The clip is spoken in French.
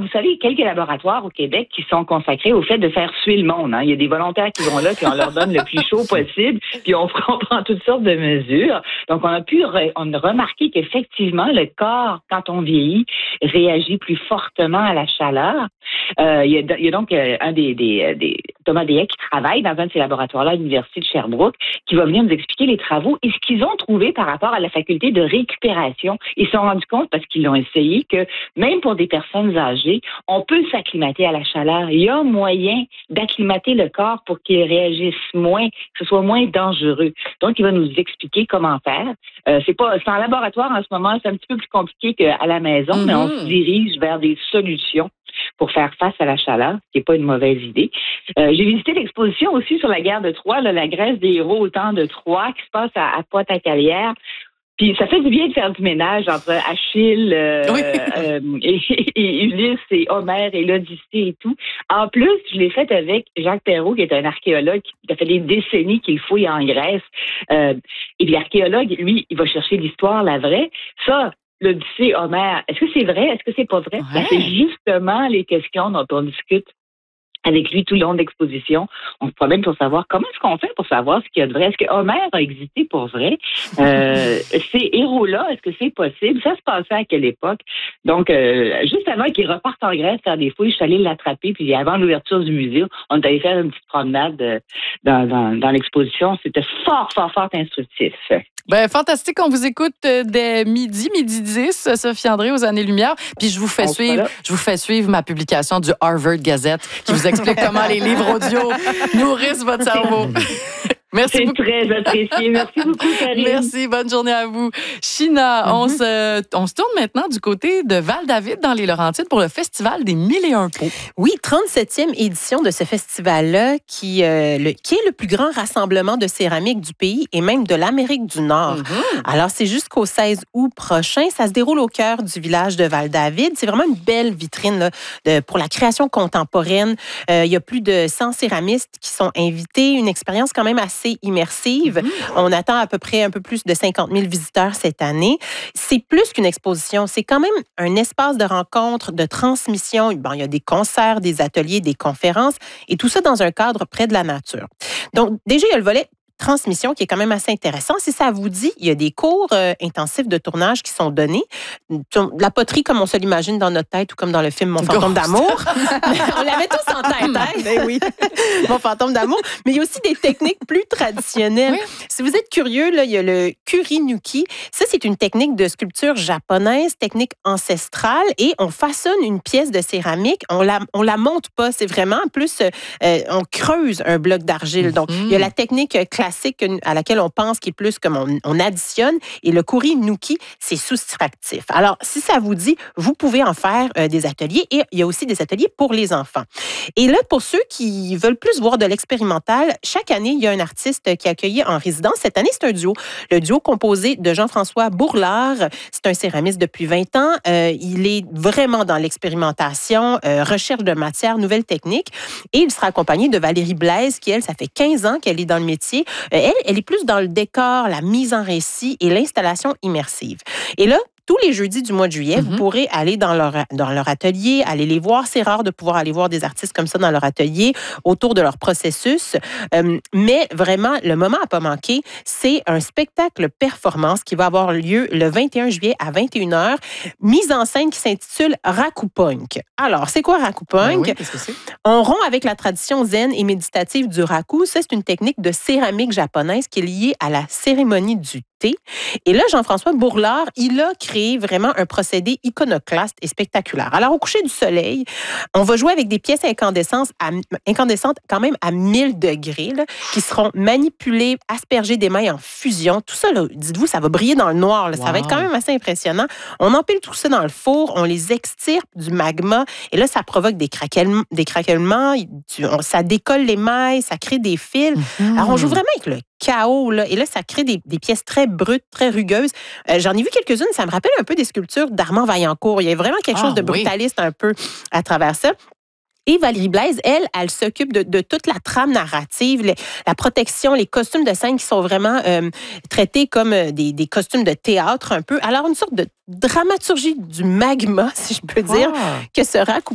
vous savez, quelques laboratoires au Québec qui sont consacrés au fait de faire suer le monde. Hein. Il y a des volontaires qui vont là, puis on leur donne le plus chaud possible, puis on prend toutes sortes de mesures. Donc, on a remarqué qu'effectivement, le corps, quand on vieillit, réagit plus fortement à la chaleur. Il y a donc un des Thomas Deshaies qui travaille dans un de ces laboratoires-là à l'Université de Sherbrooke, qui va venir nous expliquer les travaux et ce qu'ils ont trouvé par rapport à la faculté de récupération. Ils se sont rendus compte, parce qu'ils l'ont essayé, que même pour des personnes âgées, on peut s'acclimater à la chaleur. Il y a moyen d'acclimater le corps pour qu'il réagisse moins, que ce soit moins dangereux. Donc, il va nous expliquer comment faire. C'est en laboratoire en ce moment, c'est un petit peu plus compliqué qu'à la maison, mais on se dirige vers des solutions pour faire face à la chaleur, ce qui n'est pas une mauvaise idée. J'ai visité l'exposition aussi sur la guerre de Troie, là, la Grèce des héros au temps de Troie, qui se passe à Pointe-à-Calière. Puis ça fait du bien de faire du ménage entre Achille et Ulysse et Homère et l'Odyssée et tout. En plus, je l'ai fait avec Jacques Perrault, qui est un archéologue qui a fait des décennies qu'il fouille en Grèce. Et l'archéologue, lui, il va chercher l'histoire, la vraie. Ça, l'Odyssée, Homère, est-ce que c'est vrai? Est-ce que c'est pas vrai? Ouais. C'est justement les questions dont on discute avec lui tout le long de l'exposition. On se promène pour savoir comment est-ce qu'on fait pour savoir ce qu'il y a de vrai. Est-ce que Homère a existé pour vrai? Ces héros-là, est-ce que c'est possible? Ça se passait à quelle époque? Donc, juste avant qu'il reparte en Grèce faire des fouilles, je suis allée l'attraper, puis avant l'ouverture du musée, on est allé faire une petite promenade dans l'exposition. C'était fort, fort, fort instructif. Ben, fantastique, on vous écoute dès midi 10, Sophie André aux Années-Lumière. Puis je vous fais suivre ma publication du Harvard Gazette qui vous explique comment les livres audio nourrissent votre cerveau. Merci beaucoup. C'est très apprécié. Merci beaucoup, Karine. Merci, bonne journée à vous. China, on se tourne maintenant du côté de Val-David dans les Laurentides pour le Festival des 1001 pots. Oui, 37e édition de ce festival-là qui est le plus grand rassemblement de céramique du pays et même de l'Amérique du Nord. Alors, c'est jusqu'au 16 août prochain. Ça se déroule au cœur du village de Val-David. C'est vraiment une belle vitrine là, pour la création contemporaine. Il y a plus de 100 céramistes qui sont invités. Une expérience quand même assez immersive. On attend à peu près un peu plus de 50 000 visiteurs cette année. C'est plus qu'une exposition. C'est quand même un espace de rencontre, de transmission. Bon, il y a des concerts, des ateliers, des conférences et tout ça dans un cadre près de la nature. Donc, déjà, il y a le volet transmission qui est quand même assez intéressant. Si ça vous dit, il y a des cours intensifs de tournage qui sont donnés. La poterie, comme on se l'imagine dans notre tête ou comme dans le film Mon fantôme d'amour. On l'avait tous en tête, hein? Ben oui. Mon fantôme d'amour. Mais il y a aussi des techniques plus traditionnelles. Oui. Si vous êtes curieux, là, il y a le kurinuki. Ça, c'est une technique de sculpture japonaise, technique ancestrale, et on façonne une pièce de céramique. On la monte pas. C'est vraiment plus, on creuse un bloc d'argile. Donc, il y a la technique classique à laquelle on pense qui est plus comme on additionne. Et le kurinuki, c'est soustractif. Alors, si ça vous dit, vous pouvez en faire des ateliers. Et il y a aussi des ateliers pour les enfants. Et là, pour ceux qui veulent plus voir de l'expérimental, chaque année, il y a un artiste qui est accueilli en résidence. Cette année, c'est un duo. Le duo composé de Jean-François Bourlard. C'est un céramiste depuis 20 ans. Il est vraiment dans l'expérimentation, recherche de matière, nouvelles techniques. Et il sera accompagné de Valérie Blaise, qui, elle, ça fait 15 ans qu'elle est dans le métier. Elle est plus dans le décor, la mise en récit et l'installation immersive. Et là, tous les jeudis du mois de juillet, vous pourrez aller dans leur atelier, aller les voir. C'est rare de pouvoir aller voir des artistes comme ça dans leur atelier, autour de leur processus. Mais vraiment, le moment à pas manquer, c'est un spectacle performance qui va avoir lieu le 21 juillet à 21h, mise en scène qui s'intitule Rakupunk. Alors, c'est quoi Rakupunk? Ben oui, qu'est-ce que c'est? On rompt avec la tradition zen et méditative du raku. Ça, c'est une technique de céramique japonaise qui est liée à la cérémonie du thé. Et là, Jean-François Bourlard, il a créé vraiment un procédé iconoclaste et spectaculaire. Alors, au coucher du soleil, on va jouer avec des pièces incandescentes quand même à 1000 degrés, là, qui seront manipulées, aspergées d'émail en fusion. Tout ça, là, dites-vous, ça va briller dans le noir. Là. Wow. Ça va être quand même assez impressionnant. On empile tout ça dans le four, on les extirpe du magma et là, ça provoque des craquements, ça décolle l'émail, ça crée des fils. Alors, on joue vraiment avec le chaos, là. Et là, ça crée des pièces très brutes, très rugueuses. J'en ai vu quelques-unes, ça me rappelle un peu des sculptures d'Armand Vaillancourt. Il y a vraiment quelque chose de brutaliste un peu à travers ça. Et Valérie Blaise, elle s'occupe de toute la trame narrative, la protection, les costumes de scène qui sont vraiment traités comme des costumes de théâtre un peu. Alors, une sorte de dramaturgie du magma, si je peux dire, que ce Rakupunk